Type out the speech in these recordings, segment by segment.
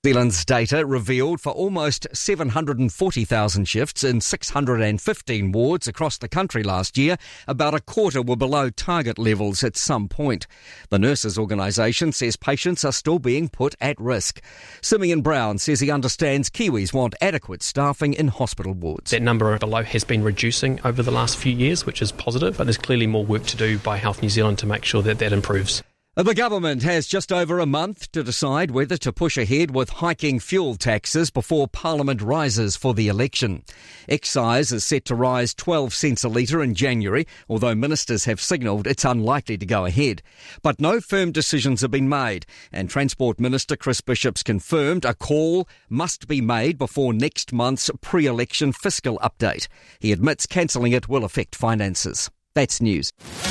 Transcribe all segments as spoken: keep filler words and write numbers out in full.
New Zealand's data revealed for almost seven hundred forty thousand shifts in six hundred fifteen wards across the country last year, about a quarter were below target levels at some point. The Nurses Organisation says patients are still being put at risk. Simeon Brown says he understands Kiwis want adequate staffing in hospital wards. That number below has been reducing over the last few years, which is positive, but there's clearly more work to do by Health New Zealand to make sure that that improves. The government has just over a month to decide whether to push ahead with hiking fuel taxes before Parliament rises for the election. Excise is set to rise twelve cents a litre in January, although ministers have signalled it's unlikely to go ahead. But no firm decisions have been made, and Transport Minister Chris Bishop's confirmed a call must be made before next month's pre-election fiscal update. He admits cancelling it will affect finances. That's news.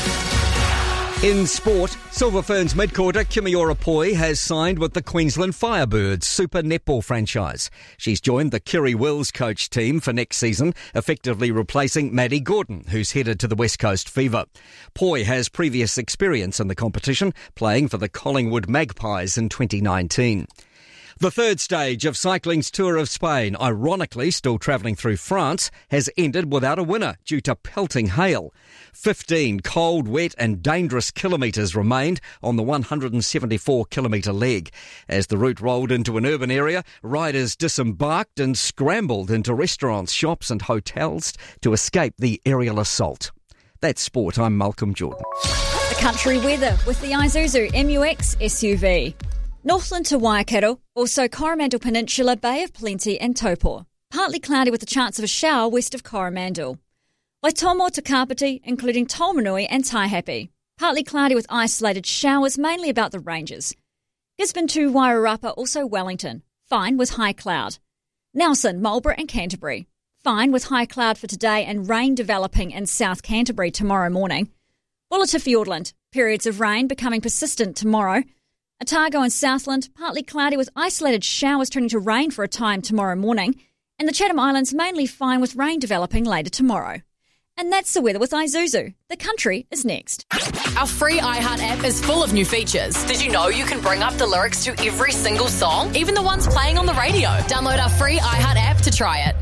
In sport, Silver Ferns midcourter Kimiora Poi has signed with the Queensland Firebirds Super Netball franchise. She's joined the Kiri Wills coach team for next season, effectively replacing Maddie Gordon, who's headed to the West Coast Fever. Poi has previous experience in the competition, playing for the Collingwood Magpies in twenty nineteen. The third stage of cycling's Tour of Spain, ironically still travelling through France, has ended without a winner due to pelting hail. Fifteen cold, wet and dangerous kilometres remained on the one hundred seventy-four kilometre leg. As the route rolled into an urban area, riders disembarked and scrambled into restaurants, shops and hotels to escape the aerial assault. That's sport. I'm Malcolm Jordan. The country weather with the Isuzu M U X S U V. Northland to Waikato, also Coromandel Peninsula, Bay of Plenty and Taupo. Partly cloudy with a chance of a shower west of Coromandel. Waitomo to Kapiti, including Tolmanui and Taihape. Partly cloudy with isolated showers, mainly about the ranges. Gisborne to Wairarapa, also Wellington. Fine with high cloud. Nelson, Marlborough and Canterbury. Fine with high cloud for today and rain developing in South Canterbury tomorrow morning. Bulla to Fiordland, periods of rain becoming persistent tomorrow. Otago and Southland, partly cloudy with isolated showers turning to rain for a time tomorrow morning. And the Chatham Islands mainly fine with rain developing later tomorrow. And that's the weather with Isuzu. The country is next. Our free iHeart app is full of new features. Did you know you can bring up the lyrics to every single song, even the ones playing on the radio? Download our free iHeart app to try it.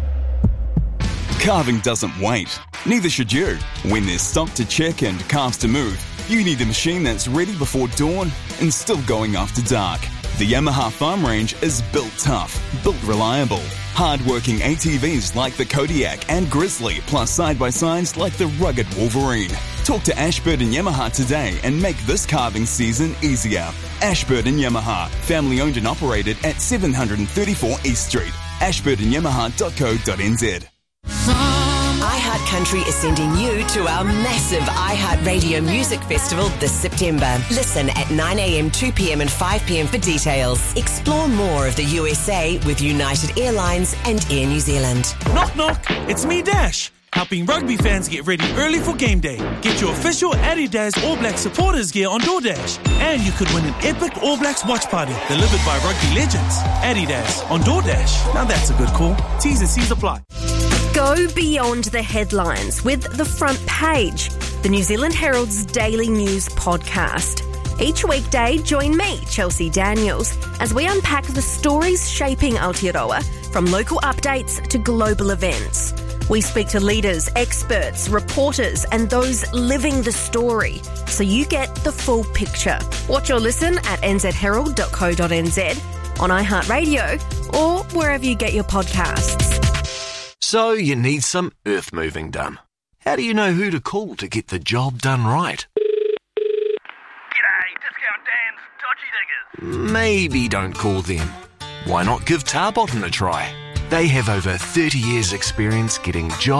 Carving doesn't wait. Neither should you. When there's stock to check and calves to move, you need a machine that's ready before dawn and still going after dark. The Yamaha Farm Range is built tough, built reliable. Hard-working A T Vs like the Kodiak and Grizzly, plus side-by-sides like the rugged Wolverine. Talk to Ashburton Yamaha today and make this carving season easier. Ashburton Yamaha, family-owned and operated at seven thirty-four East Street. ashburton yamaha dot co dot n z. iHeart Country is sending you to our massive iHeart Radio Music Festival this September. Listen at nine a.m, two p.m. and five p.m. for details. Explore more of the U S A with United Airlines and Air New Zealand. Knock, knock. It's me, Dash, helping rugby fans get ready early for game day. Get your official Adidas All Blacks supporters gear on DoorDash. And you could win an epic All Blacks watch party delivered by rugby legends. Adidas on DoorDash. Now that's a good call. T's and C's apply. Go beyond the headlines with The Front Page, the New Zealand Herald's daily news podcast. Each weekday, join me, Chelsea Daniels, as we unpack the stories shaping Aotearoa, from local updates to global events. We speak to leaders, experts, reporters, and those living the story, so you get the full picture. Watch or listen at n z herald dot co dot n z, on iHeartRadio, or wherever you get your podcasts. So you need some earth moving done. How do you know who to call to get the job done right? G'day, Discount Dan's Dodgy Diggers. Maybe don't call them. Why not give Tarbotton a try? They have over thirty years experience getting jobs